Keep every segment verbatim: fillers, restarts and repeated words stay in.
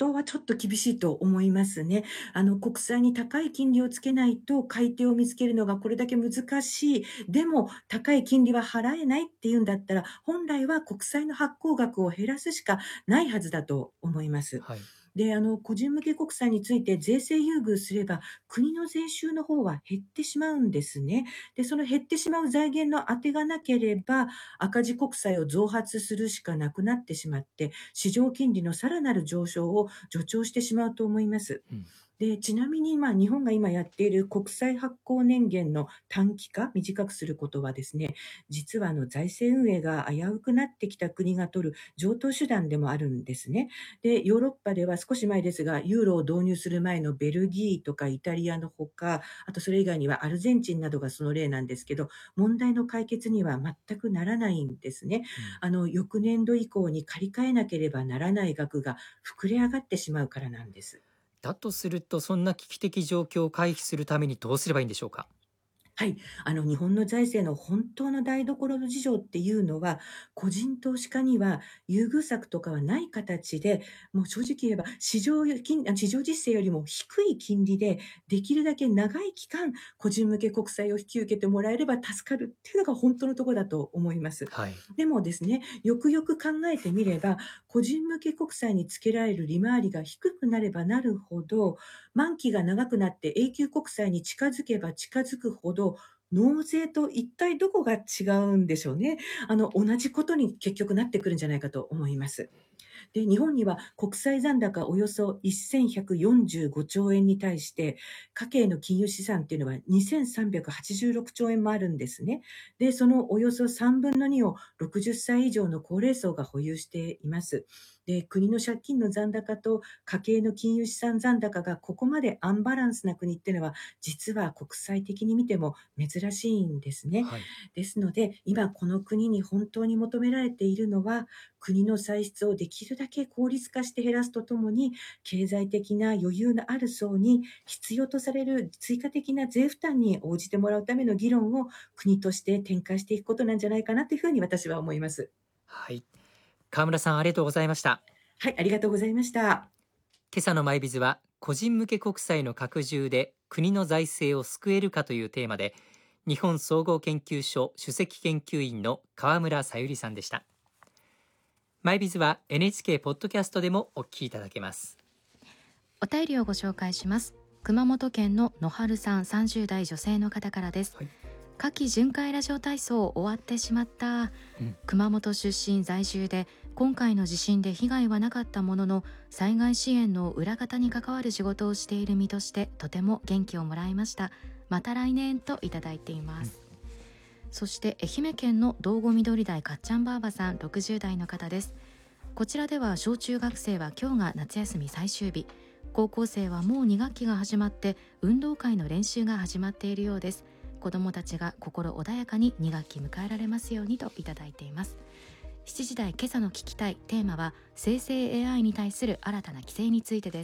当はちょっと厳しいと思いますね。あの、国債に高い金利をつけないと買い手を見つけるのがこれだけ難しい。でも、高い金利は払えないっていうんだったら、本来は国債の発行額を減らすしかないはずだと思います。 はい。 で、あの、個人向け国債について税制優遇すれば、国の税収の方は減ってしまうんですね。で、その減ってしまう財源の当てがなければ、赤字国債を増発するしかなくなってしまって、市場金利のさらなる上昇を助長してしまうと思います。 うん。 で、ちなみに、まあ、日本が今やっている国債発行年限の短期化、短くすることはですね、実はあの財政運営が危うくなってきた国が取る常套手段でもあるんですね。で、ヨーロッパでは少し前ですが、ユーロを導入する前のベルギーとかイタリアのほか、あとそれ以外にはアルゼンチンなどがその例なんですけど、問題の解決には全くならないんですね。 うん。 あの、翌年度以降に借り換えなければならない額が膨れ上がってしまうからなんです。 だとすると、そんな危機的状況を回避するためにどうすればいいんでしょうか？ はい。あの、日本の財政の本当の台所の事情っていうのは、個人投資家には優遇策とかはない形で、もう正直言えば、市場よ金あ市場実勢よりも低い金利で、できるだけ長い期間、個人向け国債を引き受けてもらえれば助かるっていうのが本当のところだと思います。 はい。 でもですね、よくよく考えてみれば、個人向け国債につけられる利回りが低くなればなるほど、満期が長くなって永久国債に近づけば近づくほど、納税と一体どこが違うんでしょうね。あの、同じことに結局なってくるんじゃないかと思います。で、日本には国債残高およそせんひゃくよんじゅうごちょうえんに対して、家計の金融資産っていうのはにせんさんびゃくはちじゅうろくちょうえんもあるんですね。で、そのおよそさんぶんのにをろくじゅっさい以上の高齢層が保有しています。で、国の借金の残高と家計の金融資産残高がここまでアンバランスな国っていうのは、実は国際的に見ても珍しいんですね。 はい。 ですので、今この国に本当に求められているのは、国の歳出をできるだけ効率化して減らすとともに、経済的な余裕のある層に必要とされる追加的な税負担に応じてもらうための議論を国として展開していくことなんじゃないかなというふうに私は思います。 はい。川村さん、ありがとうございました。 はい、ありがとうございました。 今朝のマイビズは、個人向け国債の拡充で国の財政を救えるかというテーマで、日本総合研究所首席研究員の川村さゆりさんでした。マイビズは エヌエイチケー ポッドキャストでもお聞きいただけます。 お便りをご紹介します。熊本県の野春さん、さんじゅう代女性の方からです。 はい。 夏季巡回ラジオ体操終わってしまった。 うん。 熊本出身在住で、今回の地震で被害はなかったものの、災害支援の裏方に関わる仕事をしている身としてとても元気をもらいました。また来年といただいています。そして愛媛県の道後緑台かっちゃんばあばさん、ろくじゅう代の方です。こちらでは小中学生は今日が夏休み最終日、高校生はもうに学期が始まって運動会の練習が始まっているようです。子どもたちが心穏やかにに学期迎えられますようにといただいています。しちじ台今朝の聞きたいテーマは、生成 エーアイ に対する新たな規制についてです。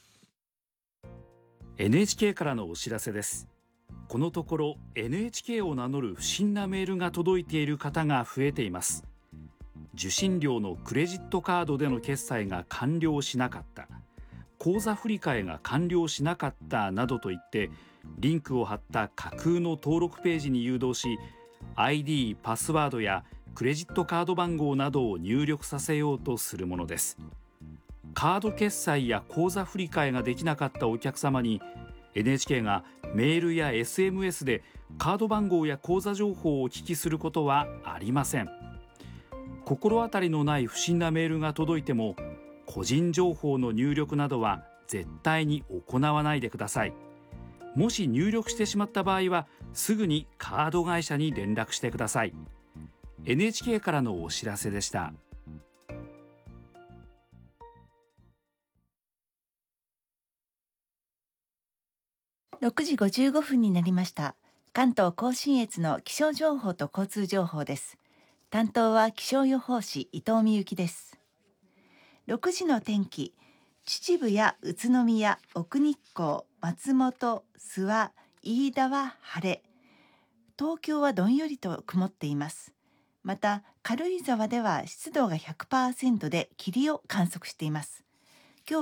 エヌエイチケー からのお知らせです。このところ エヌエイチケー を名乗る不審なメールが届いている方が増えています。受信料のクレジットカードでの決済が完了しなかった、口座振替が完了しなかったなどと言って、リンクを貼った架空の登録ページに誘導し、 アイディー パスワードやクレジットカード番号などを入力させようとするものです。カード決済や口座振替ができなかったお客様に エヌエイチケー がメールや エスエムエス でカード番号や口座情報をお聞きすることはありません。心当たりのない不審なメールが届いても、個人情報の入力などは絶対に行わないでください。もし入力してしまった場合は、すぐにカード会社に連絡してください。エヌエイチケー からのお知らせでした。 ろくじごじゅうごふんになりました。関東甲信越の気象情報と交通情報です。担当は気象予報士伊藤美幸です。ろくじの天気、秩父や宇都宮、奥日光、松本、諏訪、飯田は晴れ。東京はどんよりと曇っています。また、軽井沢では湿度が ひゃくパーセント で霧を観測しています。